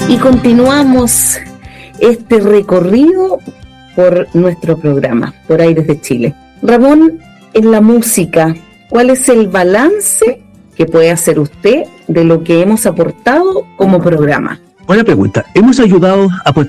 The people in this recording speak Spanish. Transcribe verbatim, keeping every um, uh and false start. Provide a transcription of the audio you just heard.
Y continuamos este recorrido por nuestro programa, por Aires de Chile. Ramón, en la música, ¿cuál es el balance que puede hacer usted de lo que hemos aportado como programa? Buena pregunta. Hemos ayudado a Puerto